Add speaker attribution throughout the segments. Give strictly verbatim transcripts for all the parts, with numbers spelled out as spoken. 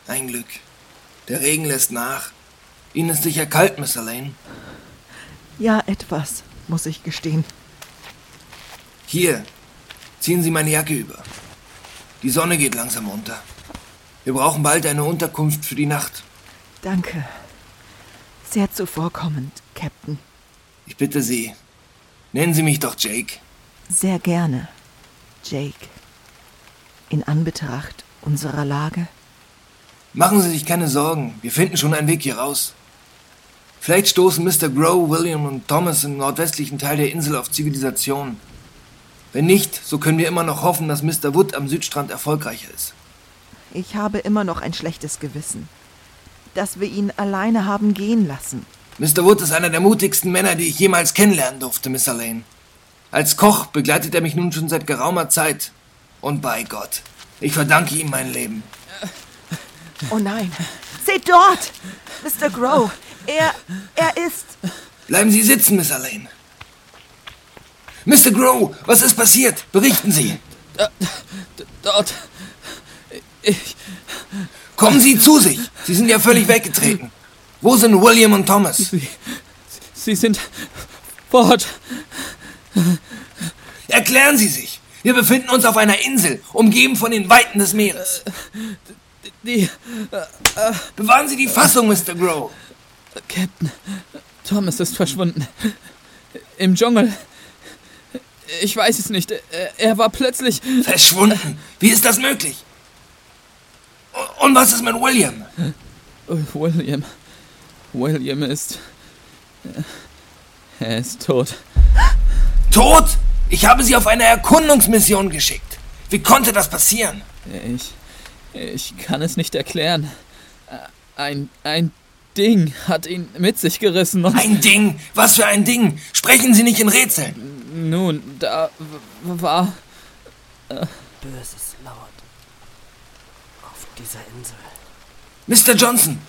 Speaker 1: Ein Glück. Der Regen lässt nach. Ihnen ist sicher kalt, Mister Lane.
Speaker 2: Ja, etwas, muss ich gestehen.
Speaker 1: Hier, ziehen Sie meine Jacke über. Die Sonne geht langsam unter. Wir brauchen bald eine Unterkunft für die Nacht.
Speaker 2: Danke. Sehr zuvorkommend, Captain.
Speaker 1: Ich bitte Sie, nennen Sie mich doch Jake.
Speaker 2: Sehr gerne, Jake. In Anbetracht unserer Lage.
Speaker 1: Machen Sie sich keine Sorgen, wir finden schon einen Weg hier raus. Vielleicht stoßen Mister Grow, William und Thomas im nordwestlichen Teil der Insel auf Zivilisation. Wenn nicht, so können wir immer noch hoffen, dass Mister Wood am Südstrand erfolgreicher ist.
Speaker 2: Ich habe immer noch ein schlechtes Gewissen, dass wir ihn alleine haben gehen lassen.
Speaker 1: Mister Wood ist einer der mutigsten Männer, die ich jemals kennenlernen durfte, Mister Lane. Als Koch begleitet er mich nun schon seit geraumer Zeit. Und bei Gott, ich verdanke ihm mein Leben.
Speaker 2: Oh nein, seht dort! Mister Grow, er, er ist...
Speaker 1: Bleiben Sie sitzen, Mister Lane. Mister Grow, was ist passiert? Berichten Sie.
Speaker 3: Da, d- dort... Ich...
Speaker 1: Kommen Sie zu sich. Sie sind ja völlig weggetreten. Wo sind William und Thomas?
Speaker 3: Sie, Sie sind fort.
Speaker 1: Erklären Sie sich. Wir befinden uns auf einer Insel, umgeben von den Weiten des Meeres.
Speaker 3: Die...
Speaker 1: Bewahren Sie die Fassung, Mister Grow.
Speaker 3: Captain, Thomas ist verschwunden. Im Dschungel. Ich weiß es nicht. Er, er war plötzlich...
Speaker 1: Verschwunden? Wie ist das möglich? Und was ist mit William?
Speaker 3: William... William ist... Er ist tot.
Speaker 1: Tot? Ich habe Sie auf eine Erkundungsmission geschickt. Wie konnte das passieren?
Speaker 3: Ich... Ich kann es nicht erklären. Ein... Ein Ding hat ihn mit sich gerissen und...
Speaker 1: Ein Ding? Was für ein Ding? Sprechen Sie nicht in Rätseln.
Speaker 3: Nun, da w- war... Äh,
Speaker 4: Böses lauert auf dieser Insel.
Speaker 1: Mister Johnson.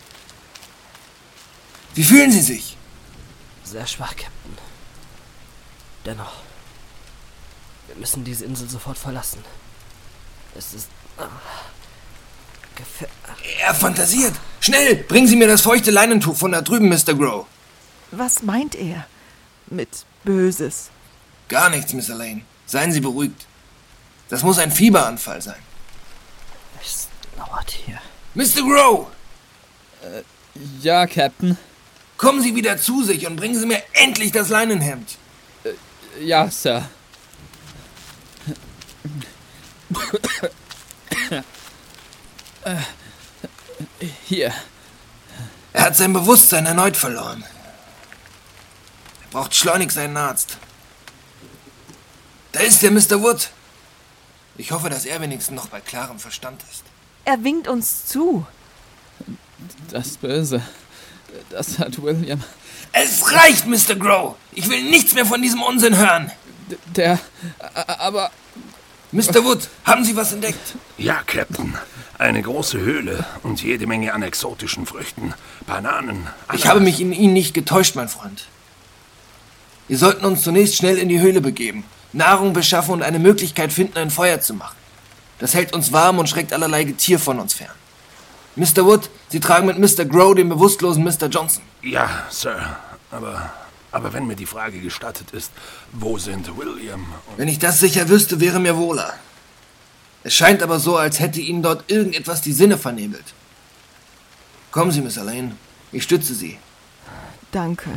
Speaker 1: Wie fühlen Sie sich?
Speaker 4: Sehr schwach, Captain. Dennoch, wir müssen diese Insel sofort verlassen. Es ist... Ah, gefähr...
Speaker 1: Er fantasiert. Schnell, bringen Sie mir das feuchte Leinentuch von da drüben, Mister Grow.
Speaker 2: Was meint er mit Böses?
Speaker 1: Gar nichts, Mister Lane. Seien Sie beruhigt. Das muss ein Fieberanfall sein.
Speaker 4: Es lauert hier.
Speaker 1: Mister Grow,
Speaker 3: ja, Captain.
Speaker 1: kommen Sie wieder zu sich und bringen Sie mir endlich das Leinenhemd.
Speaker 3: Ja, Sir. Hier.
Speaker 1: Er hat sein Bewusstsein erneut verloren. Er braucht schleunigst einen Arzt. Da ist der Mister Wood. Ich hoffe, dass er wenigstens noch bei klarem Verstand ist.
Speaker 2: Er winkt uns zu.
Speaker 3: Das Böse. Das hat William...
Speaker 1: Es reicht, Mister Grow. Ich will nichts mehr von diesem Unsinn hören.
Speaker 3: D- Der... Aber...
Speaker 1: Mister Wood, haben Sie was entdeckt?
Speaker 5: Ja, Captain. Eine große Höhle und jede Menge an exotischen Früchten, Bananen.
Speaker 1: Ich habe mich in Ihnen nicht getäuscht, mein Freund. Wir sollten uns zunächst schnell in die Höhle begeben, Nahrung beschaffen und eine Möglichkeit finden, ein Feuer zu machen. Das hält uns warm und schreckt allerlei Getier von uns fern. Mister Wood, Sie tragen mit Mister Grow den bewusstlosen Mister Johnson.
Speaker 5: Ja, Sir. Aber, aber wenn mir die Frage gestattet ist, wo sind William und...
Speaker 1: Wenn ich das sicher wüsste, wäre mir wohler. Es scheint aber so, als hätte Ihnen dort irgendetwas die Sinne vernebelt. Kommen Sie, Miss Lane. Ich stütze Sie.
Speaker 2: Danke.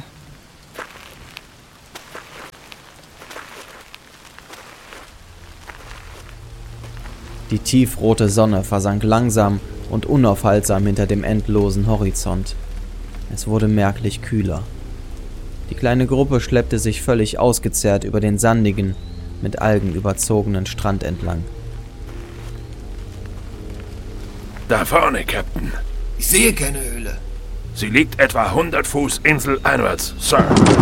Speaker 6: Die tiefrote Sonne versank langsam und unaufhaltsam hinter dem endlosen Horizont. Es wurde merklich kühler. Die kleine Gruppe schleppte sich völlig ausgezehrt über den sandigen, mit Algen überzogenen Strand entlang.
Speaker 5: Da vorne, Captain.
Speaker 1: Ich sehe keine Höhle.
Speaker 5: Sie liegt etwa hundert Fuß inseleinwärts, Sir.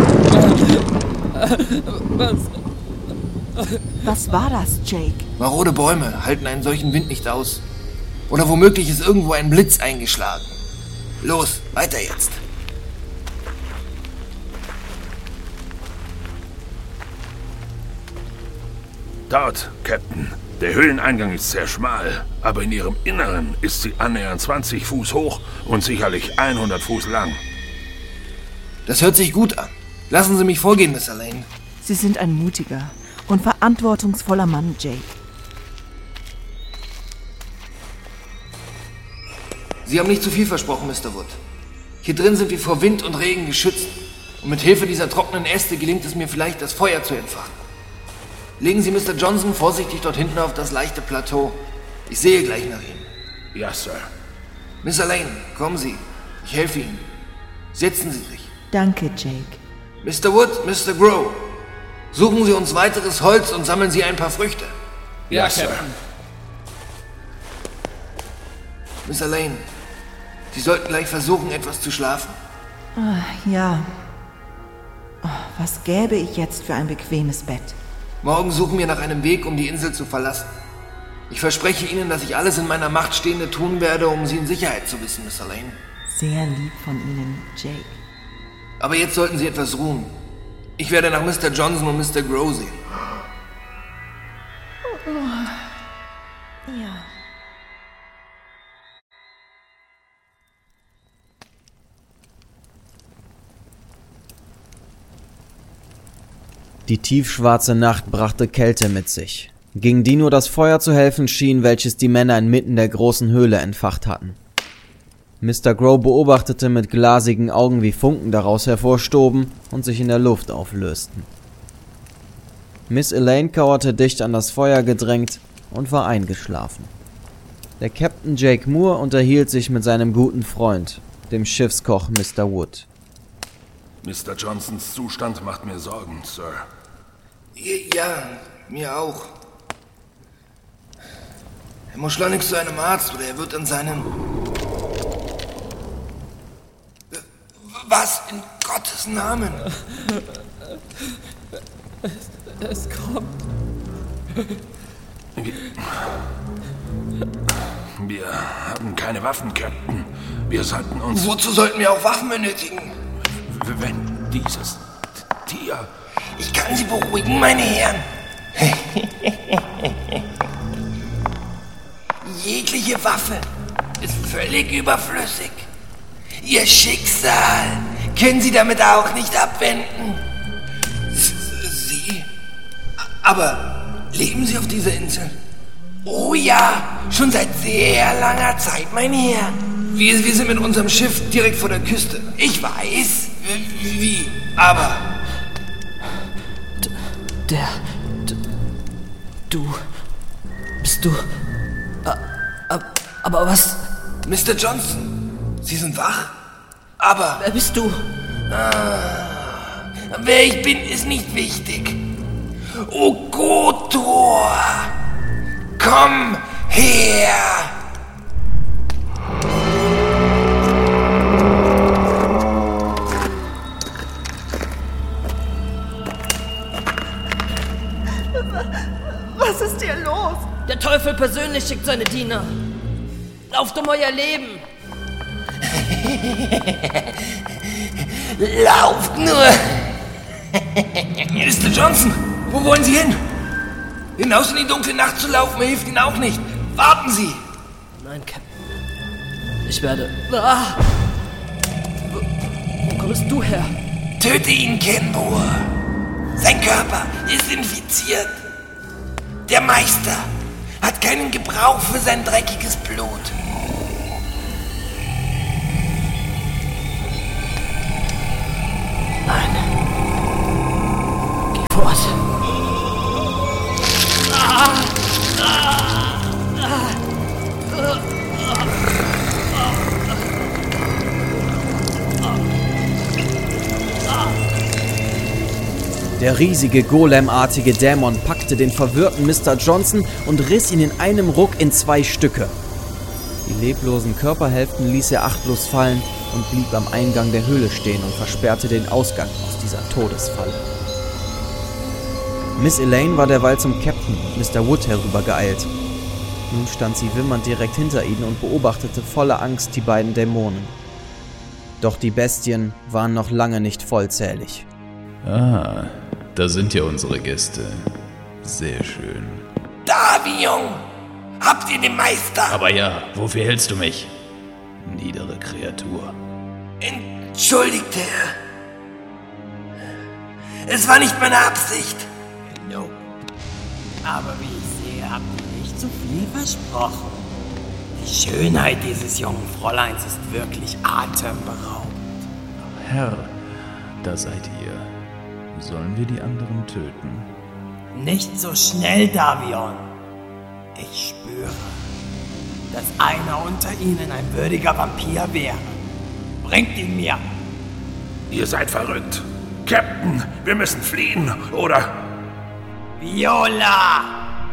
Speaker 3: Was?
Speaker 2: Was war das, Jake?
Speaker 1: Marode Bäume halten einen solchen Wind nicht aus. Oder womöglich ist irgendwo ein Blitz eingeschlagen. Los, weiter jetzt.
Speaker 5: Dort, Captain. Der Höhleneingang ist sehr schmal, aber in ihrem Inneren ist sie annähernd zwanzig Fuß hoch und sicherlich hundert Fuß lang.
Speaker 1: Das hört sich gut an. Lassen Sie mich vorgehen, Mister Lane.
Speaker 2: Sie sind ein mutiger und verantwortungsvoller Mann, Jake.
Speaker 1: Sie haben nicht zu viel versprochen, Mister Wood. Hier drin sind wir vor Wind und Regen geschützt. Und mit Hilfe dieser trockenen Äste gelingt es mir vielleicht, das Feuer zu entfachen. Legen Sie Mister Johnson vorsichtig dort hinten auf das leichte Plateau. Ich sehe gleich nach Ihnen.
Speaker 5: Ja, Sir.
Speaker 1: Mister Lane, kommen Sie. Ich helfe Ihnen. Setzen Sie sich.
Speaker 2: Danke, Jake.
Speaker 1: Mister Wood, Mister Grow, suchen Sie uns weiteres Holz und sammeln Sie ein paar Früchte.
Speaker 3: Ja,
Speaker 5: Ja, Sir.
Speaker 3: Captain.
Speaker 1: Mister Lane, Sie sollten gleich versuchen, etwas zu schlafen.
Speaker 2: Ja. Oh, was gäbe ich jetzt für ein bequemes Bett?
Speaker 1: Morgen suchen wir nach einem Weg, um die Insel zu verlassen. Ich verspreche Ihnen, dass ich alles in meiner Macht Stehende tun werde, um Sie in Sicherheit zu wissen, Mister Lane.
Speaker 2: Sehr lieb von Ihnen, Jake.
Speaker 1: Aber jetzt sollten Sie etwas ruhen. Ich werde nach Mister Johnson und Mister Grow sehen.
Speaker 2: Ja.
Speaker 6: Die tiefschwarze Nacht brachte Kälte mit sich, gegen die nur das Feuer zu helfen schien, welches die Männer inmitten der großen Höhle entfacht hatten. Mister Grow beobachtete mit glasigen Augen, wie Funken daraus hervorstoben und sich in der Luft auflösten. Miss Elaine kauerte dicht an das Feuer gedrängt und war eingeschlafen. Der Captain Jake Moore unterhielt sich mit seinem guten Freund, dem Schiffskoch Mister Wood.
Speaker 5: Mister Johnsons Zustand macht mir Sorgen, Sir.
Speaker 1: Ja, mir auch. Er muss schleunigst zu einem Arzt oder er wird an seinen... Was in Gottes Namen?
Speaker 3: Es, es kommt.
Speaker 5: Wir, wir haben keine Waffen, Captain. Wir sollten uns...
Speaker 1: Wozu sollten wir auch Waffen benötigen?
Speaker 5: Wenn dieses Tier...
Speaker 1: Ich kann Sie beruhigen, meine Herren. Jegliche Waffe ist völlig überflüssig. Ihr Schicksal können Sie damit auch nicht abwenden. Sie? Aber leben Sie auf dieser Insel? Oh ja, schon seit sehr langer Zeit, meine Herren. Wir, wir sind mit unserem Schiff direkt vor der Küste. Ich weiß. Wie? Aber...
Speaker 4: Der... d- Du... Bist du... A- ab- Aber was...
Speaker 1: Mister Johnson, Sie sind wach? Aber...
Speaker 4: Wer bist du?
Speaker 1: Wer ich bin, ist nicht wichtig. O Kotor, komm her!
Speaker 2: Was ist hier los?
Speaker 4: Der Teufel persönlich schickt seine Diener. Lauft um euer Leben.
Speaker 1: Lauft nur! Mister Johnson, wo wollen Sie hin? Hinaus in die dunkle Nacht zu laufen, hilft Ihnen auch nicht. Warten Sie!
Speaker 4: Nein, Captain. Ich werde... Ah! Wo, wo kommst du her?
Speaker 1: Töte ihn, Kenbohr. Sein Körper ist infiziert. Der Meister hat keinen Gebrauch für sein dreckiges Blut.
Speaker 4: Nein. Geh fort.
Speaker 6: Der riesige golemartige Dämon packte den verwirrten Mister Johnson und riss ihn in einem Ruck in zwei Stücke. Die leblosen Körperhälften ließ er achtlos fallen und blieb am Eingang der Höhle stehen und versperrte den Ausgang aus dieser Todesfalle. Miss Elaine war derweil zum Captain und Mister Wood herübergeeilt. Nun stand sie wimmernd direkt hinter ihnen und beobachtete voller Angst die beiden Dämonen. Doch die Bestien waren noch lange nicht vollzählig.
Speaker 7: Ah, da sind ja unsere Gäste. Sehr schön.
Speaker 1: Davion! Habt ihr den Meister?
Speaker 7: Aber ja, wofür hältst du mich? Niedere Kreatur.
Speaker 1: Entschuldigt, Herr. Es war nicht meine Absicht.
Speaker 8: No. Aber wie ich sehe, habt ihr nicht zu viel versprochen. Die Schönheit dieses jungen Fräuleins ist wirklich atemberaubend.
Speaker 7: Herr, da seid ihr. Sollen wir die anderen töten?
Speaker 8: Nicht so schnell, Davion. Ich spüre, dass einer unter ihnen ein würdiger Vampir wäre. Bringt ihn mir.
Speaker 5: Ihr seid verrückt. Captain, wir müssen fliehen, oder?
Speaker 8: Viola!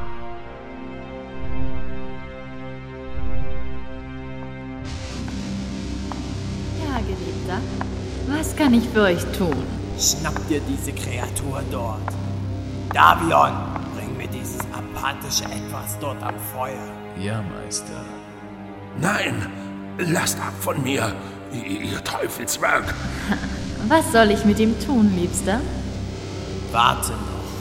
Speaker 9: Ja, Geliebter. Was kann ich für euch tun?
Speaker 8: Schnapp dir diese Kreatur dort. Davion, bring mir dieses apathische Etwas dort am Feuer.
Speaker 7: Ja, Meister.
Speaker 5: Nein, lasst ab von mir, ihr Teufelswerk.
Speaker 9: Was soll ich mit ihm tun, Liebster?
Speaker 8: Warte noch.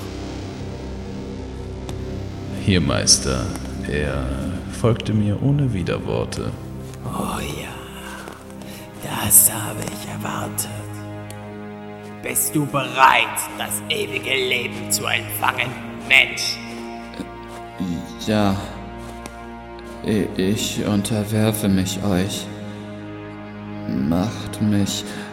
Speaker 7: Hier, Meister. Er folgte mir ohne Widerworte.
Speaker 8: Oh ja, das habe ich erwartet. Bist du bereit, das ewige Leben zu empfangen, Mensch?
Speaker 3: Ja. Ich unterwerfe mich euch. Macht mich